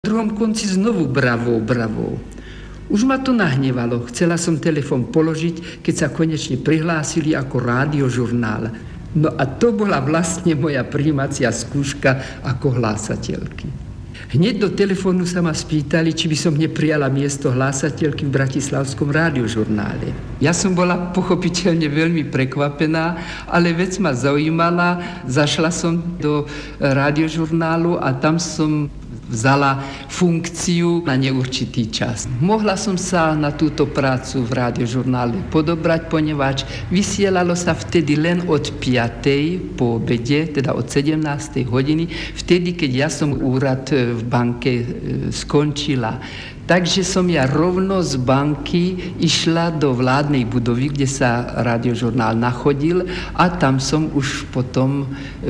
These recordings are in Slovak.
V druhom konci znovu bravo. Už ma to nahnevalo. Chcela som telefon položiť, keď sa konečne prihlásili ako rádiožurnál. No a to bola vlastne moja prijímacia skúška ako hlásateľky. Hneď do telefónu sa ma spýtali, či by som neprijala miesto hlásateľky v bratislavskom rádiožurnále. Ja som bola pochopiteľne veľmi prekvapená, ale vec ma zaujímala. Zašla som do rádiožurnálu a tam som vzala funkciu na neurčitý čas. Mohla som sa na túto prácu v rádiožurnále podobrať, poneváč vysielalo sa vtedy len od 5. po obede, teda od 17. hodiny, vtedy, keď ja som úrad v banke skončila. Takže som ja rovno z banky išla do vládnej budovy, kde sa rádiožurnál nachodil a tam som už potom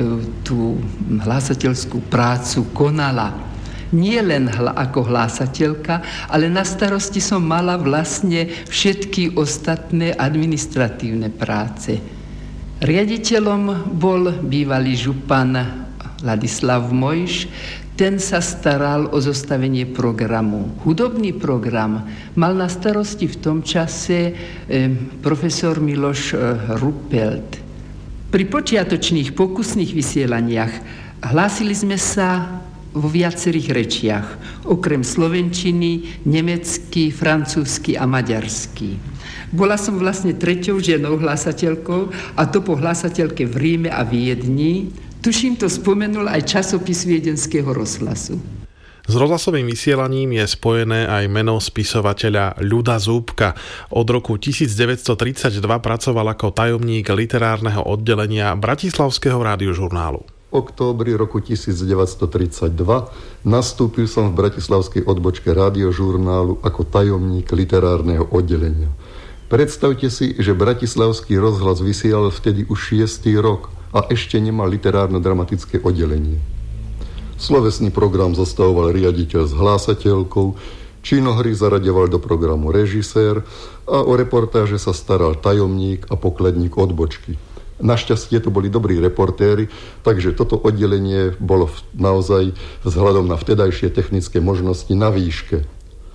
tú hlásateľskú prácu konala. Nie len ako hlásateľka, ale na starosti som mala vlastne všetky ostatné administratívne práce. Riaditeľom bol bývalý župan Ladislav Mojš, ten sa staral o zostavenie programu. Hudobný program mal na starosti v tom čase profesor Miloš Ruppelt. Pri počiatočných pokusných vysielaniach hlásili sme sa vo viacerých rečiach, okrem slovenčiny, nemecky, francúzsky a maďarsky. Bola som vlastne treťou ženou hlásateľkou, a to po hlásateľke v Ríme a Viedni. Tuším, to spomenul aj časopis Viedenského rozhlasu. S rozhlasovým vysielaním je spojené aj meno spisovateľa Ľuda Zúbka. Od roku 1932 pracoval ako tajomník literárneho oddelenia Bratislavského rádiožurnálu. V októbri roku 1932 nastúpil som v bratislavskej odbočke rádiožurnálu ako tajomník literárneho oddelenia. Predstavte si, že bratislavský rozhlas vysielal vtedy už 6. rok a ešte nemal literárno-dramatické oddelenie. Slovesný program zostavoval riaditeľ s hlásateľkou, činohry zaraďoval do programu režisér a o reportáže sa staral tajomník a pokladník odbočky. Našťastie to boli dobrí reportéri, takže toto oddelenie bolo naozaj vzhľadom na vtedajšie technické možnosti na výške.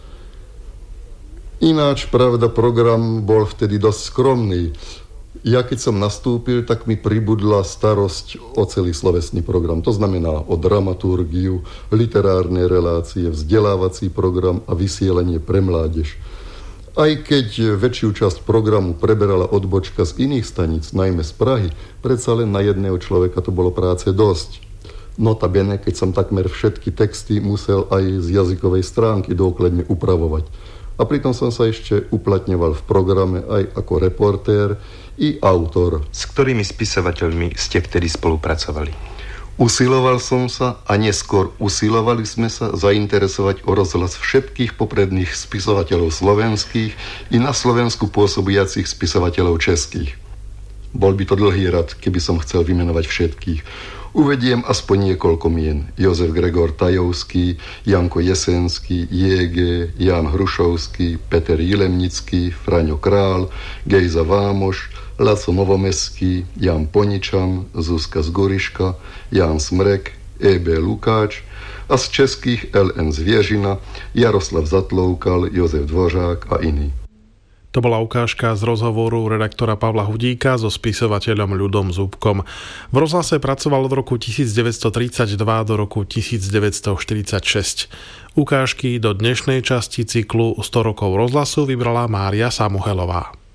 Ináč, pravda, program bol vtedy dosť skromný. Ja keď som nastúpil, tak mi pribudla starosť o celý slovesný program. To znamená o dramaturgiu, literárne relácie, vzdelávací program a vysielanie pre mládež. Aj keď väčšiu časť programu preberala odbočka z iných staníc, najmä z Prahy, predsa len na jedného človeka to bolo práce dosť. Notabene, keď som takmer všetky texty musel aj z jazykovej stránky dôkladne upravovať. A pritom som sa ešte uplatňoval v programe aj ako reportér i autor. S ktorými spisovateľmi ste vtedy spolupracovali? Usiloval som sa a neskôr usilovali sme sa zainteresovať o rozhlas všetkých popredných spisovateľov slovenských i na Slovensku pôsobiacich spisovateľov českých. Bol by to dlhý rad, keby som chcel vymenovať všetkých. Uvediem aspoň niekoľko mien. Jozef Gregor Tajovský, Janko Jesenský, J.G., Ján Hrušovský, Peter Jilemnický, Fraňo Král, Gejza Vámoš, Laco Novomeský, Jan Poničan, Zuzka Zgoriška, Jan Smrek, E.B. Lukáč a z českých L.N. Zviežina, Jaroslav Zatloukal, Jozef Dvořák a iní. To bola ukážka z rozhovoru redaktora Pavla Hudíka so spisovateľom Ľudom Zúbkom. V rozhlase pracoval od roku 1932 do roku 1946. Ukážky do dnešnej časti cyklu 100 rokov rozhlasu vybrala Mária Samuhelová.